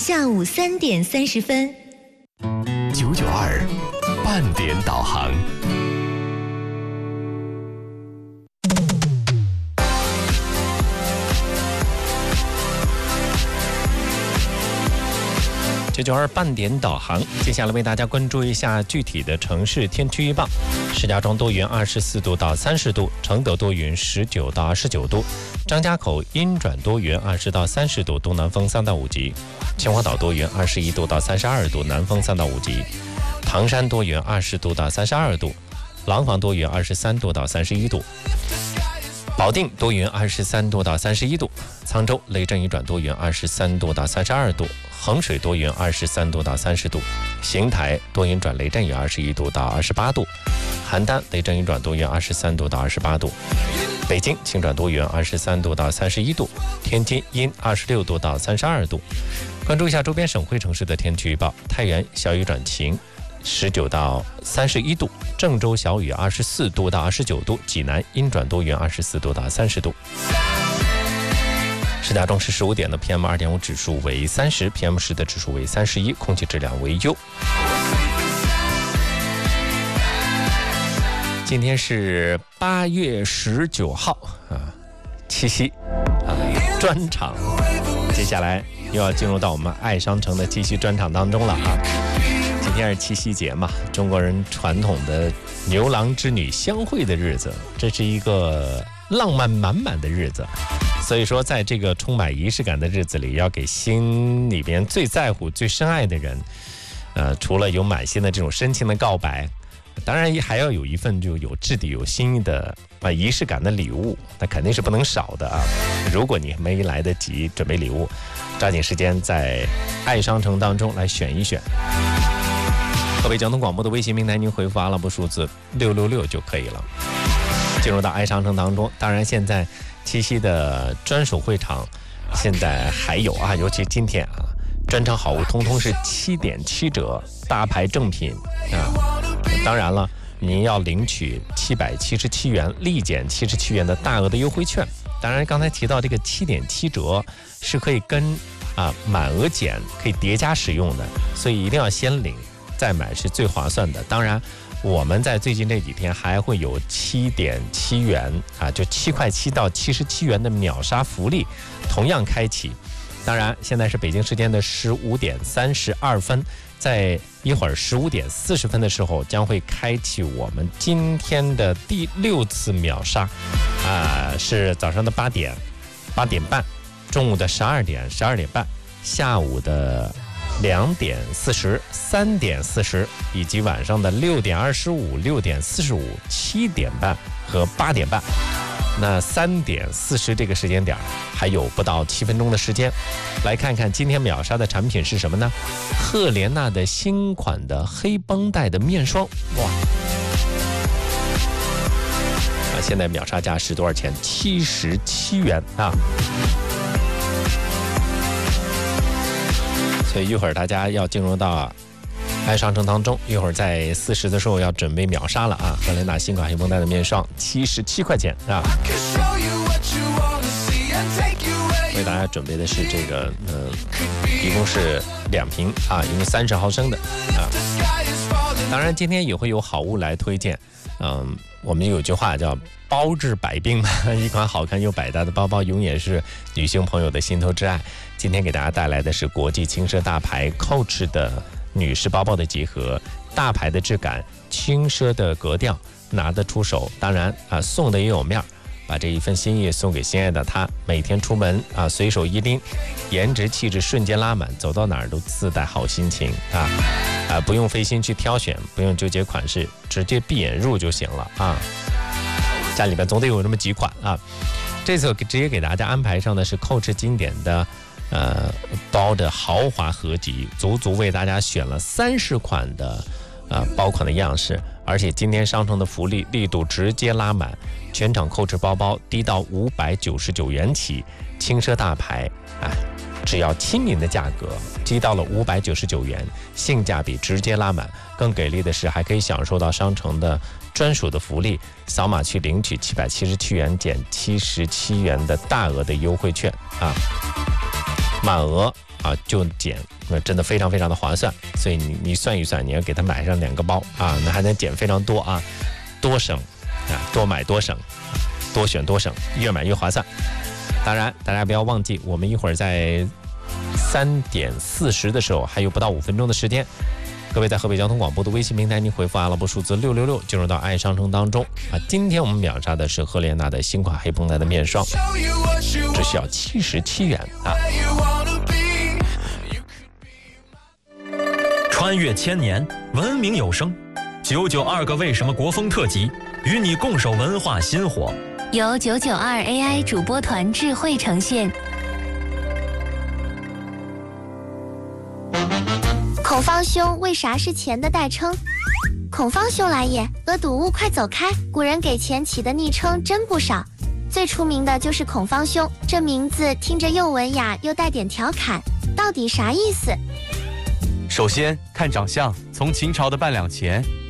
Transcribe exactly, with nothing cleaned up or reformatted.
下午三点三十分。 九九二半点导航。 九九二半点导航，接下来为大家关注一下具体的城市天气预报。石家庄多云二十四度到三十度，承德多云十九到二十九度，张家口阴转多云二十到三十度，东南风三到五级；秦皇岛多云二十一度到三十二度，南风三到五级；唐山多云二十度到三十二度，廊坊多云二十三度到三十一度；保定多云二十三度到三十一度，沧州雷阵雨转多云二十三度到三十二度，衡水多云二十三度到三十度，邢台多云转雷阵雨二十一度到二十八度，邯郸雷阵雨转多云二十三度到二十八度，北京晴转多云二十三度到三十一度，天津阴二十六度到三十二度。关注一下周边省会城市的天气预报：太原小雨转晴十九到三十一度，郑州小雨二十四度到二十九度，济南阴转多云二十四度到三十度。石家庄市十五点的 P M 二点五 指数为三十 ，P M 十 的指数为三十一，空气质量为优。今天是八月十九号啊，七夕啊，专场。接下来又要进入到我们爱商城的七夕专场当中了啊。今天是七夕节嘛，中国人传统的牛郎织女相会的日子，这是一个浪漫满满的日子。所以说在这个充满仪式感的日子里，要给心里边最在乎最深爱的人呃，除了有满心的这种深情的告白，当然还要有一份就有质地有心意的啊仪式感的礼物，那肯定是不能少的啊。如果你没来得及准备礼物，抓紧时间在爱商城当中来选一选。河北交通广播的微信平台，您回复阿拉伯数字六六六就可以了。进入到爱商城当中，当然现在七夕的专属会场现在还有啊，尤其今天啊，专场好物通通是七点七折，大牌正品啊。当然了，您要领取七百七十七元立减七十七元的大额的优惠券。当然，刚才提到这个七点七折是可以跟啊满额减可以叠加使用的，所以一定要先领再买是最划算的。当然，我们在最近这几天还会有七点七元啊，就七块七到七十七元的秒杀福利，同样开启。当然，现在是北京时间的十五点三十二分，在一会儿十五点四十分的时候，将会开启我们今天的第六次秒杀，啊，是早上的八点、八点半，中午的十二点、十二点半，下午的两点四十、三点四十，以及晚上的六点二十五、六点四十五、七点半和八点半。那三点四十这个时间点还有不到七分钟的时间，来看看今天秒杀的产品是什么呢？赫莲娜的新款的黑绷带的面霜，哇！啊，现在秒杀价是多少钱？七十七元啊！所以一会儿大家要进入到爱商城当中，一会儿在四十的时候要准备秒杀了啊！赫莲娜新款黑绷带的面霜，七十七块钱啊！为大家准备的是这个，呃，一共是两瓶啊，一共三十毫升的啊。当然，今天也会有好物来推荐。嗯，我们有句话叫“包治百病”嘛，一款好看又百搭的包包，永远是女性朋友的心头之爱。今天给大家带来的是国际轻奢大牌 Coach 的女士包包的集合，大牌的质感，轻奢的格调，拿得出手。当然啊，送的也有面儿，把这一份心意送给心爱的她，每天出门啊，随手一拎，颜值气质瞬间拉满，走到哪儿都自带好心情啊啊！不用费心去挑选，不用纠结款式，直接闭眼入就行了啊。家里边总得有这么几款啊。这次直接给大家安排上的是 Coach 经典的呃包的豪华合集，足足为大家选了三十款的呃包款的样式，而且今天商城的福利力度直接拉满，全场 Coach 包包低到五百九十九元起，轻奢大牌啊，只要亲民的价格，低到了五百九十九元，性价比直接拉满。更给力的是，还可以享受到商城的专属的福利，扫码去领取七百七十七元减七十七元的大额的优惠券啊！ 满额啊就减，那真的非常非常的划算。所以你你算一算，你要给他买上两个包啊，那还能减非常多啊，多省啊，多买多省，多选多省，越买越划算。当然，大家不要忘记，我们一会儿在三点四十的时候还有不到五分钟的时间。各位在河北交通广播的微信平台，您回复阿拉伯数字六六六，进入到爱商城当中啊。今天我们秒杀的是赫莲娜的新款黑绷带的面霜，只需要七十七元啊。 穿越千年，文明有声，九九二个为什么国风特辑，与你共守文化新火， 由九九二 A I 主播团智慧呈现。 孔方兄为啥是钱的代称？孔方兄来也，额睹物快走开！古人给钱起的昵称真不少，最出名的就是孔方兄，这名字听着又文雅又带点调侃，到底啥意思？ 首先看长相，从秦朝的半两钱